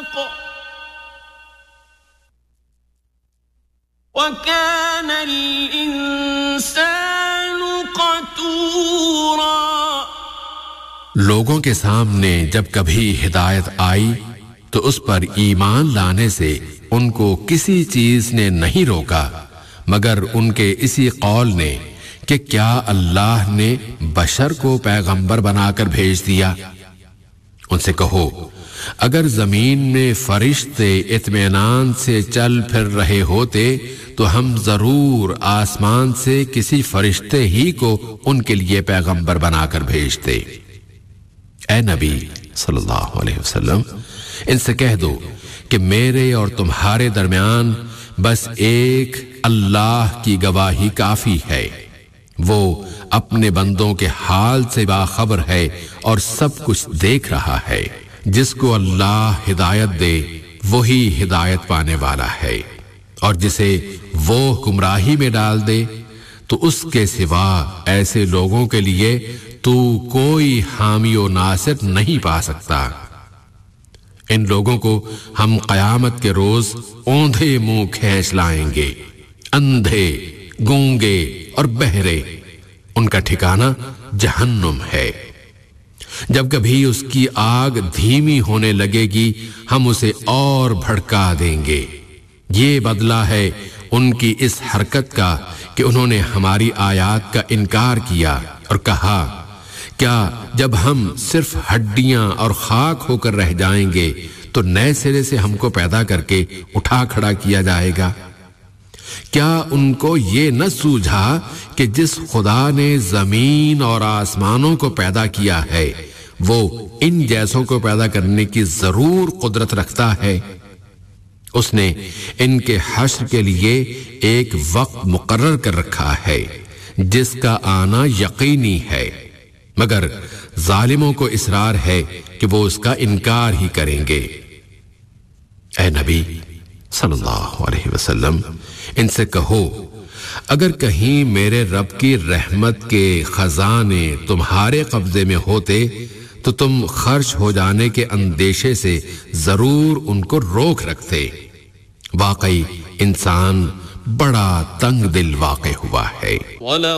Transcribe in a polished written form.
وَكَانَ الْإِنسَانُ قَتُورًا. لوگوں کے سامنے جب کبھی ہدایت آئی تو اس پر ایمان لانے سے ان کو کسی چیز نے نہیں روکا مگر ان کے اسی قول نے کہ کیا اللہ نے بشر کو پیغمبر بنا کر بھیج دیا. ان سے کہو اگر زمین میں فرشتے اطمینان سے چل پھر رہے ہوتے تو ہم ضرور آسمان سے کسی فرشتے ہی کو ان کے لیے پیغمبر بنا کر بھیجتے. اے نبی صلی اللہ علیہ وسلم ان سے کہہ دو کہ میرے اور تمہارے درمیان بس ایک اللہ کی گواہی کافی ہے. وہ اپنے بندوں کے حال سے باخبر ہے اور سب کچھ دیکھ رہا ہے. جس کو اللہ ہدایت دے وہی ہدایت پانے والا ہے اور جسے وہ گمراہی میں ڈال دے تو اس کے سوا ایسے لوگوں کے لیے تو کوئی حامی و ناصر نہیں پا سکتا. ان لوگوں کو ہم قیامت کے روز اوندھے منہ کھینچ لائیں گے، اندھے، گونگے اور بہرے. ان کا ٹھکانہ جہنم ہے. جب کبھی اس کی آگ دھیمی ہونے لگے گی ہم اسے اور بھڑکا دیں گے. یہ بدلہ ہے ان کی اس حرکت کا کہ انہوں نے ہماری آیات کا انکار کیا اور کہا کیا جب ہم صرف ہڈیاں اور خاک ہو کر رہ جائیں گے تو نئے سرے سے ہم کو پیدا کر کے اٹھا کھڑا کیا جائے گا. کیا ان کو یہ نہ سوجھا کہ جس خدا نے زمین اور آسمانوں کو پیدا کیا ہے وہ ان جیسوں کو پیدا کرنے کی ضرور قدرت رکھتا ہے. اس نے ان کے حشر کے لیے ایک وقت مقرر کر رکھا ہے جس کا آنا یقینی ہے مگر ظالموں کو اصرار ہے کہ وہ اس کا انکار ہی کریں گے. اے نبی صلی اللہ علیہ وسلم ان سے کہو اگر کہیں میرے رب کی رحمت کے خزانے تمہارے قبضے میں ہوتے تو تم خرچ ہو جانے کے اندیشے سے ضرور ان کو روک رکھتے. واقعی انسان بڑا تنگ دل واقع ہوا ہے.